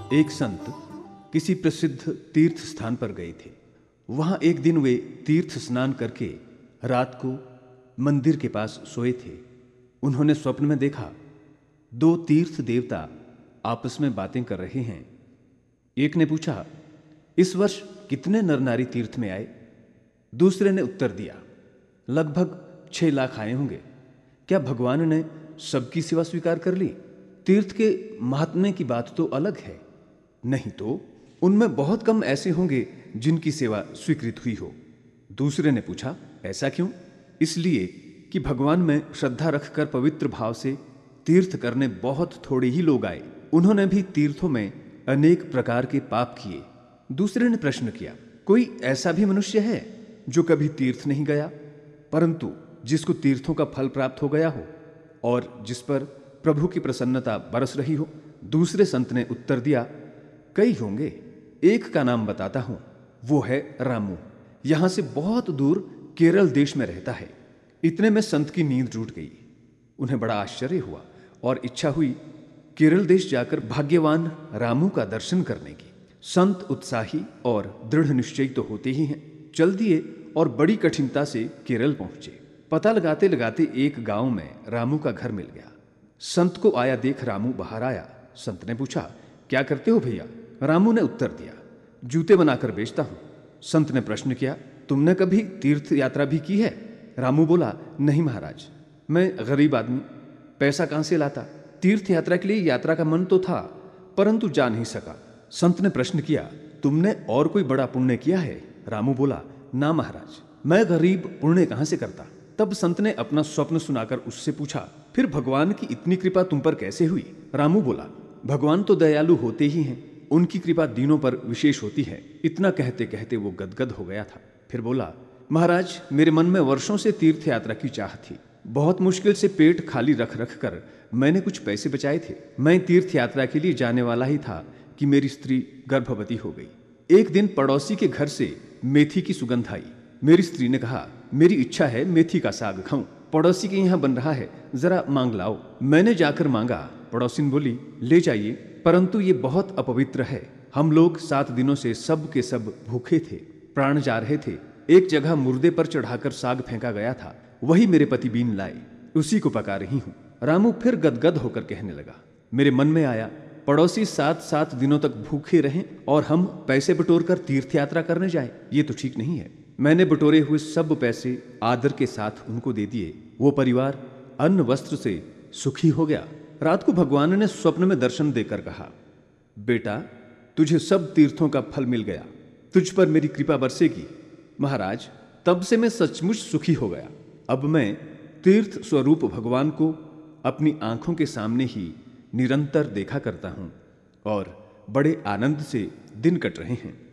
एक संत किसी प्रसिद्ध तीर्थ स्थान पर गए थे। वहां एक दिन वे तीर्थ स्नान करके रात को मंदिर के पास सोए थे। उन्होंने स्वप्न में देखा, दो तीर्थ देवता आपस में बातें कर रहे हैं। एक ने पूछा, इस वर्ष कितने नर नारी तीर्थ में आए? दूसरे ने उत्तर दिया, लगभग 6 लाख आए होंगे। क्या भगवान ने सबकी सेवा स्वीकार कर ली? तीर्थ के महात्म्य की बात तो अलग है, नहीं तो उनमें बहुत कम ऐसे होंगे जिनकी सेवा स्वीकृत हुई हो। दूसरे ने पूछा, ऐसा क्यों? इसलिए कि भगवान में श्रद्धा रखकर पवित्र भाव से तीर्थ करने बहुत थोड़े ही लोग आए। उन्होंने भी तीर्थों में अनेक प्रकार के पाप किए। दूसरे ने प्रश्न किया, कोई ऐसा भी मनुष्य है जो कभी तीर्थ नहीं गया परंतु जिसको तीर्थों का फल प्राप्त हो गया हो और जिस पर प्रभु की प्रसन्नता बरस रही हो? दूसरे संत ने उत्तर दिया, कई होंगे, एक का नाम बताता हूं, वो है रामू। यहां से बहुत दूर केरल देश में रहता है। इतने में संत की नींद टूट गई। उन्हें बड़ा आश्चर्य हुआ और इच्छा हुई केरल देश जाकर भाग्यवान रामू का दर्शन करने की। संत उत्साही और दृढ़ निश्चयी तो होते ही हैं। चल दिए और बड़ी कठिनता से केरल पहुंचे। पता लगाते लगाते एक गांव में रामू का घर मिल गया। संत को आया देख रामू बाहर आया। संत ने पूछा, क्या करते हो भैया? रामू ने उत्तर दिया, जूते बनाकर बेचता हूं। संत ने प्रश्न किया, तुमने कभी तीर्थ यात्रा भी की है? रामू बोला, नहीं महाराज, मैं गरीब आदमी, पैसा कहां से लाता? तीर्थ यात्रा के लिए यात्रा का मन तो था परंतु जा नहीं सका। संत ने प्रश्न किया, तुमने और कोई बड़ा पुण्य किया है? रामू बोला, ना महाराज, मैं गरीब पुण्य कहां से करता। तब संत ने अपना स्वप्न सुनाकर उससे पूछा, फिर भगवान की इतनी कृपा तुम पर कैसे हुई? रामू बोला, भगवान तो दयालु होते ही हैं, उनकी कृपा दीनों पर विशेष होती है। इतना कहते कहते वो गदगद हो गया था। फिर बोला, महाराज, मेरे मन में वर्षों से तीर्थ यात्रा की चाह थी। बहुत मुश्किल से पेट खाली रख रख कर मैंने कुछ पैसे बचाए थे। मैं तीर्थ यात्रा के लिए जाने वाला ही था कि मेरी स्त्री गर्भवती हो गई। एक दिन पड़ोसी के घर से मेथी की सुगंध आई। मेरी स्त्री ने कहा, मेरी इच्छा है मेथी का साग खाऊं। पड़ोसी के यहाँ बन रहा है, जरा मांग लाओ। मैंने जाकर मांगा। पड़ोसिन बोली, ले जाइए, परंतु ये बहुत अपवित्र है। हम लोग 7 दिनों से सब के सब भूखे थे, प्राण जा रहे थे। एक जगह मुर्दे पर चढ़ाकर साग फेंका गया था, वही मेरे पति बीन लाए, उसी को पका रही हूं। रामू फिर गदगद होकर कहने लगा, मेरे मन में आया, पड़ोसी 7 दिनों तक भूखे रहें और हम पैसे बटोर कर तीर्थ यात्रा करने जाए, ये तो ठीक नहीं है। मैंने बटोरे हुए सब पैसे आदर के साथ उनको दे दिए। वो परिवार अन्न वस्त्र से सुखी हो गया। रात को भगवान ने स्वप्न में दर्शन देकर कहा, बेटा, तुझे सब तीर्थों का फल मिल गया, तुझ पर मेरी कृपा बरसेगी। महाराज, तब से मैं सचमुच सुखी हो गया। अब मैं तीर्थ स्वरूप भगवान को अपनी आंखों के सामने ही निरंतर देखा करता हूं और बड़े आनंद से दिन कट रहे हैं।